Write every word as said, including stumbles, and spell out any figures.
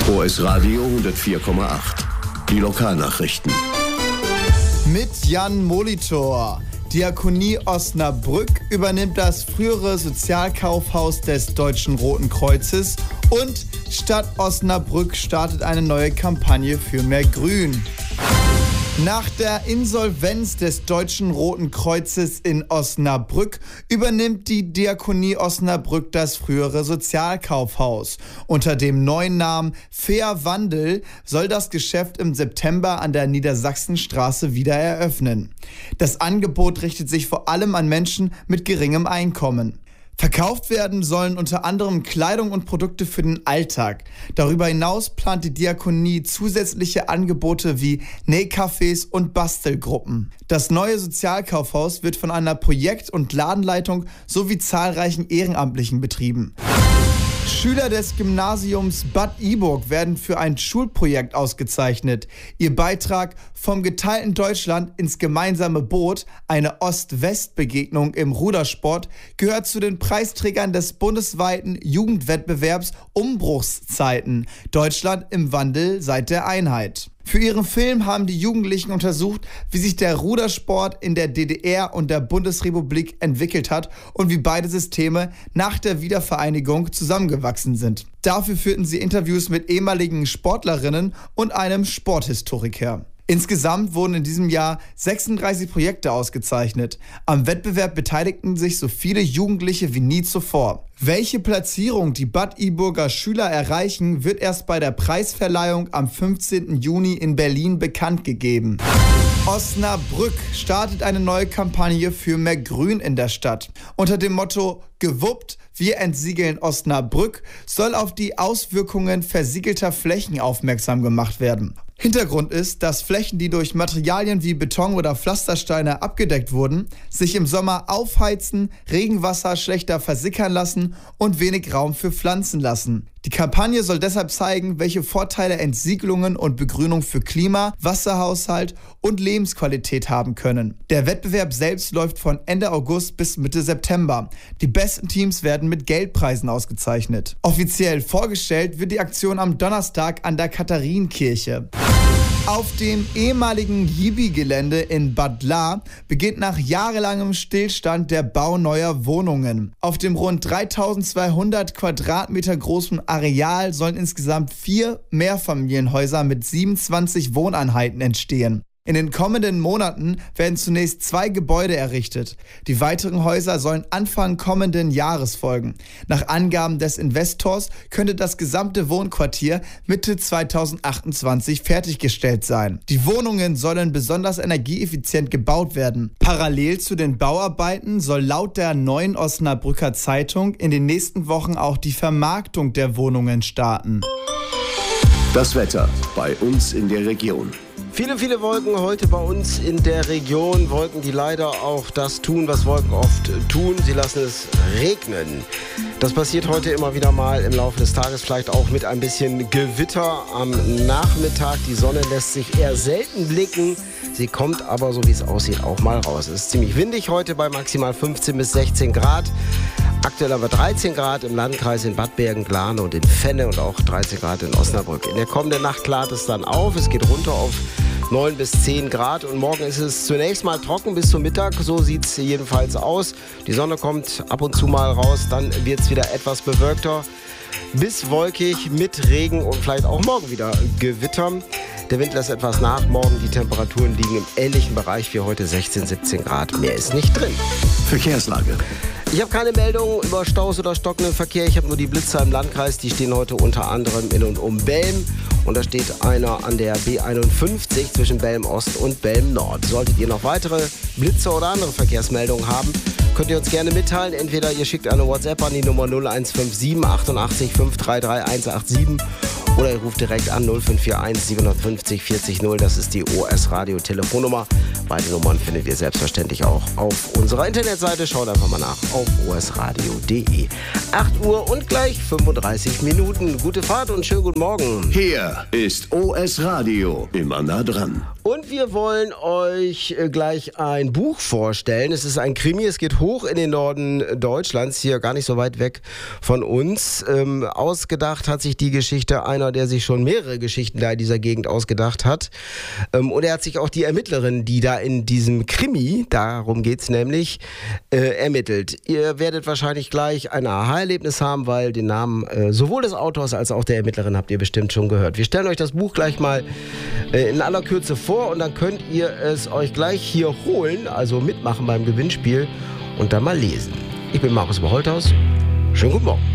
O S Radio hundertvier Komma acht. Die Lokalnachrichten. Mit Jan Molitor. Diakonie Osnabrück übernimmt das frühere Sozialkaufhaus des Deutschen Roten Kreuzes und Stadt Osnabrück startet eine neue Kampagne für mehr Grün. Nach der Insolvenz des Deutschen Roten Kreuzes in Osnabrück übernimmt die Diakonie Osnabrück das frühere Sozialkaufhaus. Unter dem neuen Namen Fair Wandel soll das Geschäft im September an der Niedersachsenstraße wieder eröffnen. Das Angebot richtet sich vor allem an Menschen mit geringem Einkommen. Verkauft werden sollen unter anderem Kleidung und Produkte für den Alltag. Darüber hinaus plant die Diakonie zusätzliche Angebote wie Nähcafés und Bastelgruppen. Das neue Sozialkaufhaus wird von einer Projekt- und Ladenleitung sowie zahlreichen Ehrenamtlichen betrieben. Schüler des Gymnasiums Bad Iburg werden für ein Schulprojekt ausgezeichnet. Ihr Beitrag vom geteilten Deutschland ins gemeinsame Boot, eine Ost-West-Begegnung im Rudersport, gehört zu den Preisträgern des bundesweiten Jugendwettbewerbs Umbruchszeiten. Deutschland im Wandel seit der Einheit. Für ihren Film haben die Jugendlichen untersucht, wie sich der Rudersport in der D D R und der Bundesrepublik entwickelt hat und wie beide Systeme nach der Wiedervereinigung zusammengewachsen sind. Dafür führten sie Interviews mit ehemaligen Sportlerinnen und einem Sporthistoriker. Insgesamt wurden in diesem Jahr sechsunddreißig Projekte ausgezeichnet. Am Wettbewerb beteiligten sich so viele Jugendliche wie nie zuvor. Welche Platzierung die Bad Iburger Schüler erreichen, wird erst bei der Preisverleihung am fünfzehnten Juni in Berlin bekannt gegeben. Osnabrück startet eine neue Kampagne für mehr Grün in der Stadt. Unter dem Motto „Gewuppt, wir entsiegeln Osnabrück“ soll auf die Auswirkungen versiegelter Flächen aufmerksam gemacht werden. Hintergrund ist, dass Flächen, die durch Materialien wie Beton oder Pflastersteine abgedeckt wurden, sich im Sommer aufheizen, Regenwasser schlechter versickern lassen und wenig Raum für Pflanzen lassen. Die Kampagne soll deshalb zeigen, welche Vorteile Entsiegelungen und Begrünung für Klima, Wasserhaushalt und Lebensqualität haben können. Der Wettbewerb selbst läuft von Ende August bis Mitte September. Die besten Teams werden mit Geldpreisen ausgezeichnet. Offiziell vorgestellt wird die Aktion am Donnerstag an der Katharinenkirche. Auf dem ehemaligen Jibi-Gelände in Bad Lahr beginnt nach jahrelangem Stillstand der Bau neuer Wohnungen. Auf dem rund dreitausendzweihundert Quadratmeter großen Areal sollen insgesamt vier Mehrfamilienhäuser mit siebenundzwanzig Wohneinheiten entstehen. In den kommenden Monaten werden zunächst zwei Gebäude errichtet. Die weiteren Häuser sollen Anfang kommenden Jahres folgen. Nach Angaben des Investors könnte das gesamte Wohnquartier Mitte zweitausendachtundzwanzig fertiggestellt sein. Die Wohnungen sollen besonders energieeffizient gebaut werden. Parallel zu den Bauarbeiten soll laut der Neuen Osnabrücker Zeitung in den nächsten Wochen auch die Vermarktung der Wohnungen starten. Das Wetter bei uns in der Region. Viele, viele Wolken heute bei uns in der Region. Wolken, die leider auch das tun, was Wolken oft tun. Sie lassen es regnen. Das passiert heute immer wieder mal im Laufe des Tages, vielleicht auch mit ein bisschen Gewitter am Nachmittag. Die Sonne lässt sich eher selten blicken. Sie kommt aber, so wie es aussieht, auch mal raus. Es ist ziemlich windig heute bei maximal fünfzehn bis sechzehn Grad. Aktuell aber dreizehn Grad im Landkreis in Bad Bergen-Glane und in Fenne und auch dreizehn Grad in Osnabrück. In der kommenden Nacht klart es dann auf. Es geht runter auf neun bis zehn Grad und morgen ist es zunächst mal trocken bis zum Mittag. So sieht es jedenfalls aus. Die Sonne kommt ab und zu mal raus. Dann wird es wieder etwas bewölkter bis wolkig mit Regen und vielleicht auch morgen wieder Gewitter. Der Wind lässt etwas nach. Morgen die Temperaturen liegen im ähnlichen Bereich wie heute, sechzehn, siebzehn Grad. Mehr ist nicht drin. Verkehrslage. Ich habe keine Meldung über Staus oder stockenden Verkehr. Ich habe nur die Blitzer im Landkreis. Die stehen heute unter anderem in und um Belm. Und da steht einer an der B einundfünfzig zwischen Belm Ost und Belm Nord. Solltet ihr noch weitere Blitzer oder andere Verkehrsmeldungen haben, könnt ihr uns gerne mitteilen. Entweder ihr schickt eine WhatsApp an die Nummer null eins fünf sieben achtundachtzig fünf drei drei eins acht sieben oder ihr ruft direkt an null fünf vier eins siebenundfünfzig vierzig null. Das ist die O S Radio Telefonnummer. Beide Nummern findet ihr selbstverständlich auch auf unserer Internetseite. Schaut einfach mal nach auf o s radio punkt d e. acht Uhr und gleich fünfunddreißig Minuten. Gute Fahrt und schönen guten Morgen. Hier ist O S Radio, immer nah dran. Und wir wollen euch gleich ein Buch vorstellen. Es ist ein Krimi, es geht hoch in den Norden Deutschlands, hier gar nicht so weit weg von uns. Ähm, ausgedacht hat sich die Geschichte einer einer, der sich schon mehrere Geschichten da in dieser Gegend ausgedacht hat. Ähm, und er hat sich auch die Ermittlerin, die da in diesem Krimi, darum geht's nämlich, äh, ermittelt. Ihr werdet wahrscheinlich gleich ein Aha-Erlebnis haben, weil den Namen äh, sowohl des Autors als auch der Ermittlerin habt ihr bestimmt schon gehört. Wir stellen euch das Buch gleich mal äh, in aller Kürze vor und dann könnt ihr es euch gleich hier holen, also mitmachen beim Gewinnspiel und dann mal lesen. Ich bin Markus Beholthaus. Schönen guten Morgen.